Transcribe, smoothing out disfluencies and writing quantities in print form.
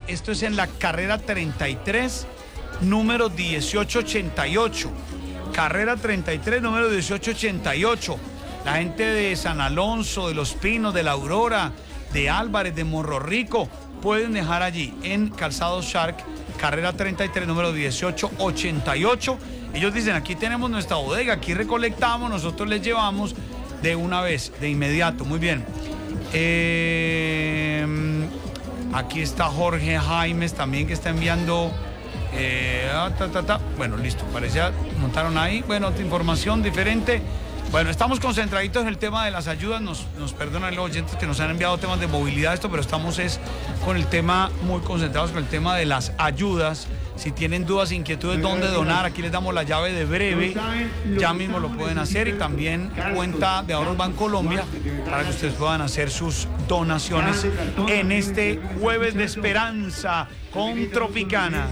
Esto es en la carrera 33, número 1888. Carrera 33, número 1888. La gente de San Alonso, de Los Pinos, de La Aurora, de Álvarez, de Morro Rico, pueden dejar allí en Calzado Shark, carrera 33, número 1888. Ellos dicen, aquí tenemos nuestra bodega, aquí recolectamos, nosotros les llevamos de una vez, de inmediato. Muy bien. Aquí está Jorge Jaimes también, que está enviando... Bueno, listo, parece montaron ahí. Bueno, otra información diferente. Bueno, estamos concentraditos en el tema de las ayudas. Nos perdonan los oyentes que nos han enviado temas de movilidad, pero estamos con el tema, muy concentrados con el tema de las ayudas. Si tienen dudas, inquietudes, dónde donar, aquí les damos la llave de Breve. Ya mismo lo pueden hacer, y también cuenta de Ahorros Bancolombia para que ustedes puedan hacer sus donaciones en este jueves de esperanza con Tropicana.